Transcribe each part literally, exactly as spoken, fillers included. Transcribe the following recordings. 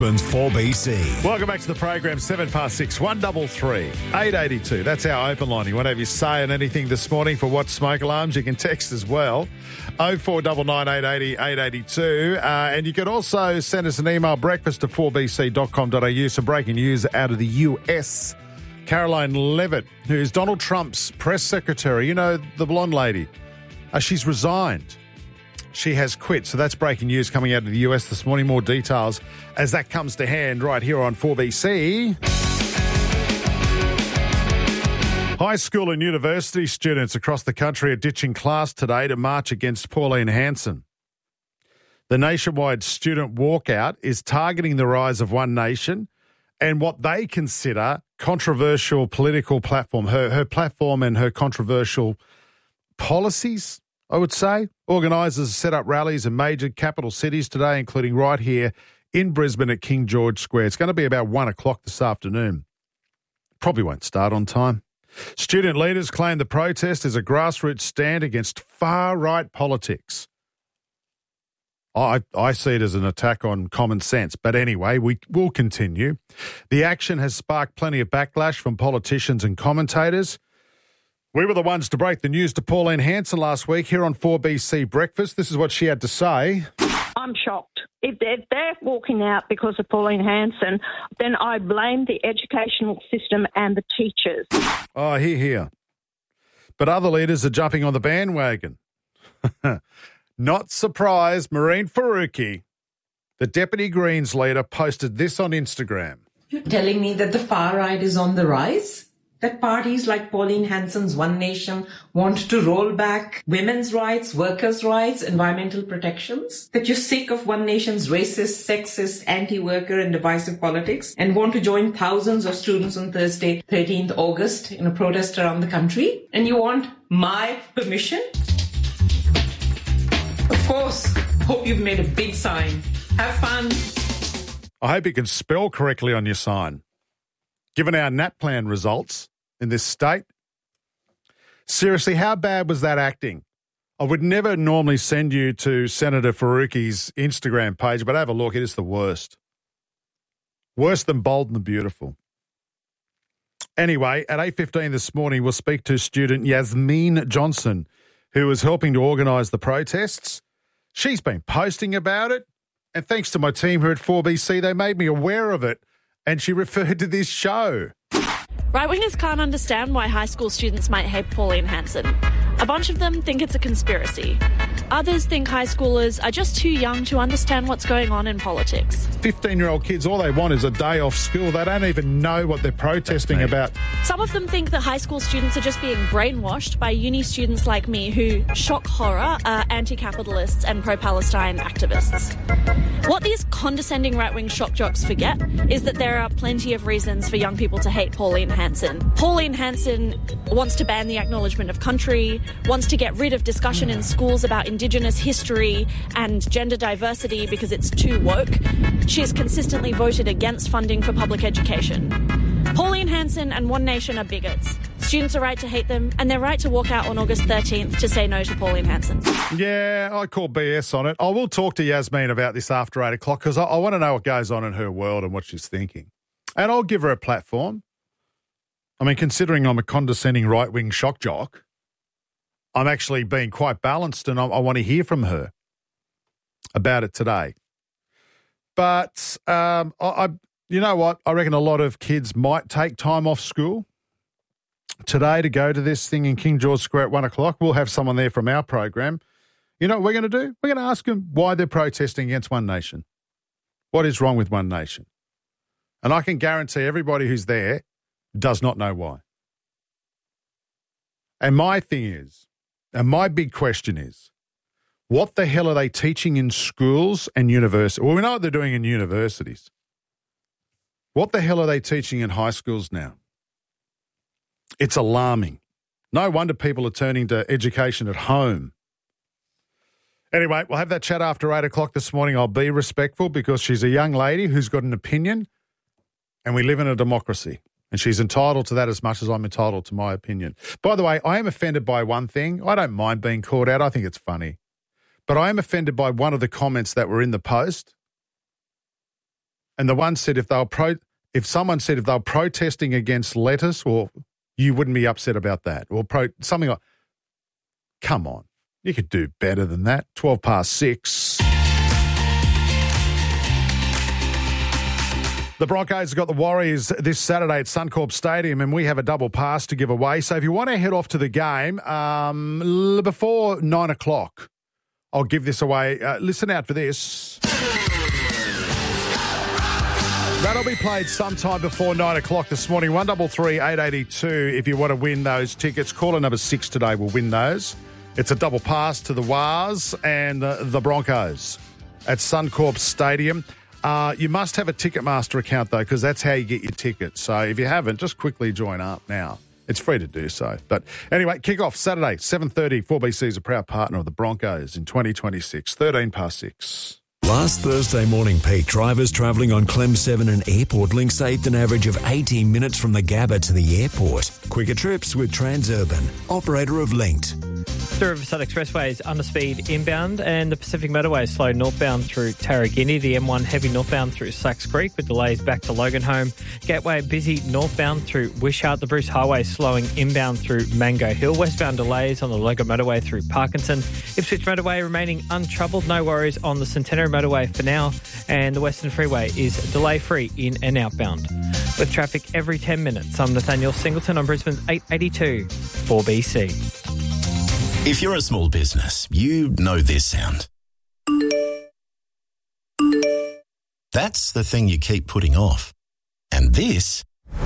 four B C. Welcome back to the program, seven past six, one double three, eight eighty-two. That's our open line. You want to have your say on anything this morning for What Smoke Alarms? You can text as well, oh four nine nine, eight eight zero, eight eight two. Uh, and you can also send us an email, breakfast at four b c dot com dot a u. Some breaking news out of the U S. Caroline Leavitt, who's Donald Trump's press secretary, you know, the blonde lady, uh, she's resigned. She has quit. So that's breaking news coming out of the U S this morning. More details as that comes to hand right here on four B C. High school and university students across the country are ditching class today to march against Pauline Hanson. The nationwide student walkout is targeting the rise of One Nation and what they consider controversial political platform, her, her platform and her controversial policies, I would say. Organisers set up rallies in major capital cities today, including right here in Brisbane at King George Square. It's going to be about one o'clock this afternoon. Probably won't start on time. Student leaders claim the protest is a grassroots stand against far-right politics. I, I see it as an attack on common sense. But anyway, we will continue. The action has sparked plenty of backlash from politicians and commentators. We were the ones to break the news to Pauline Hanson last week here on four B C Breakfast. This is what she had to say. I'm shocked. If they're, if they're walking out because of Pauline Hanson, then I blame the educational system and the teachers. Oh, hear, hear. But other leaders are jumping on the bandwagon. Not surprised, Mehreen Faruqi, the Deputy Greens leader, posted this on Instagram. You're telling me that the far right is on the rise? That parties like Pauline Hanson's One Nation want to roll back women's rights, workers' rights, environmental protections? That you're sick of One Nation's racist, sexist, anti-worker and divisive politics and want to join thousands of students on Thursday, thirteenth August, in a protest around the country? And you want my permission? Of course. Hope you've made a big sign. Have fun. I hope you can spell correctly on your sign. Given our NAPLAN results in this state, seriously, how bad was that acting? I would never normally send you to Senator Faruqi's Instagram page, but have a look. It is the worst. Worse than Bold and the Beautiful. Anyway, at eight fifteen this morning, we'll speak to student Yasmin Johnson, who was helping to organise the protests. She's been posting about it, and thanks to my team here at four B C, they made me aware of it. And she referred to this show. Right-wingers can't understand why high school students might hate Pauline Hanson. A bunch of them think it's a conspiracy. Others think high schoolers are just too young to understand what's going on in politics. fifteen-year-old kids, all they want is a day off school. They don't even know what they're protesting about. Some of them think that high school students are just being brainwashed by uni students like me who, shock horror, are anti-capitalists and pro-Palestine activists. What these condescending right-wing shock jocks forget is that there are plenty of reasons for young people to hate Pauline Hanson. Pauline Hanson wants to ban the acknowledgement of country, wants to get rid of discussion in schools about Indigenous history and gender diversity because it's too woke. She has consistently voted against funding for public education. Pauline Hanson and One Nation are bigots. Students are right to hate them, and they're right to walk out on August thirteenth to say no to Pauline Hanson. Yeah, I call B S on it. I will talk to Yasmin about this after eight o'clock because I, I want to know what goes on in her world and what she's thinking. And I'll give her a platform. I mean, considering I'm a condescending right-wing shock jock, I'm actually being quite balanced, and I, I want to hear from her about it today. But um, I, I, you know what? I reckon a lot of kids might take time off school today to go to this thing in King George Square at one o'clock. We'll have someone there from our program. You know what we're going to do? We're going to ask them why they're protesting against One Nation. What is wrong with One Nation? And I can guarantee everybody who's there does not know why. And my thing is, and my big question is, what the hell are they teaching in schools and universities? Well, we know what they're doing in universities. What the hell are they teaching in high schools now? It's alarming. No wonder people are turning to education at home. Anyway, we'll have that chat after eight o'clock this morning. I'll be respectful because she's a young lady who's got an opinion and we live in a democracy. And she's entitled to that as much as I'm entitled to my opinion. By the way, I am offended by one thing. I don't mind being called out. I think it's funny. But I am offended by one of the comments that were in the post. And the one said if they were pro, if someone said if they were protesting against lettuce, or you wouldn't be upset about that, or pro something like. Come on, you could do better than that. Twelve past six. The Broncos have got the Warriors this Saturday at Suncorp Stadium, and we have a double pass to give away. So if you want to head off to the game um, before nine o'clock, I'll give this away. Uh, listen out for this. That'll be played sometime before nine o'clock this morning. one double three eight eighty two. If you want to win those tickets, caller number six today will win those. It's a double pass to the Wars and uh, the Broncos at Suncorp Stadium. Uh, you must have a Ticketmaster account, though, because that's how you get your tickets. So if you haven't, just quickly join up now. It's free to do so. But anyway, kick-off Saturday, seven thirty. four B C is a proud partner of the Broncos in twenty twenty-six. thirteen past six. Last Thursday morning, Pete, drivers travelling on Clem seven and Airport Link saved an average of eighteen minutes from the Gabba to the airport. Quicker trips with Transurban, operator of Linked. The Riverside Expressway is underspeed inbound, and the Pacific Motorway is slow northbound through Tarragini. The M one heavy northbound through Slacks Creek with delays back to Loganholme. Gateway busy northbound through Wishart. The Bruce Highway slowing inbound through Mango Hill. Westbound delays on the Logan Motorway through Parkinson. Ipswich Motorway remaining untroubled. No worries on the Centenary Motorway for now, and the Western Freeway is delay-free in and outbound. With traffic every ten minutes, I'm Nathaniel Singleton on Brisbane's eight eighty-two four B C. If you're a small business, you know this sound. That's the thing you keep putting off. And this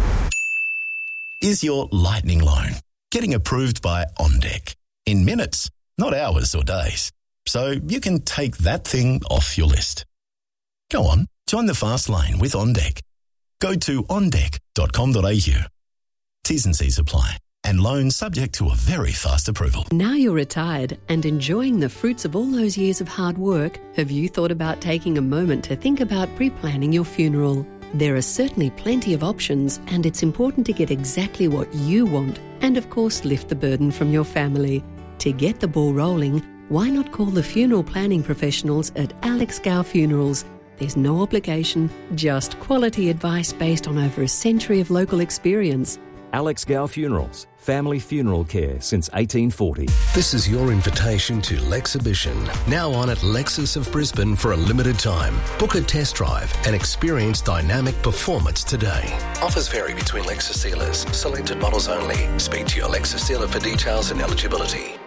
is your lightning loan, getting approved by OnDeck in minutes, not hours or days. So you can take that thing off your list. Go on, join the fast lane with OnDeck. Go to on deck dot com dot a u. T's and C's apply. And loans subject to a very fast approval. Now you're retired and enjoying the fruits of all those years of hard work, have you thought about taking a moment to think about pre-planning your funeral? There are certainly plenty of options, and it's important to get exactly what you want and, of course, lift the burden from your family. To get the ball rolling, why not call the funeral planning professionals at Alex Gow Funerals? There's no obligation, just quality advice based on over a century of local experience. Alex Gow Funerals, family funeral care since eighteen forty. This is your invitation to Lexhibition, now on at Lexus of Brisbane for a limited time. Book a test drive and experience dynamic performance today. Offers vary between Lexus dealers. Selected models only. Speak to your Lexus dealer for details and eligibility.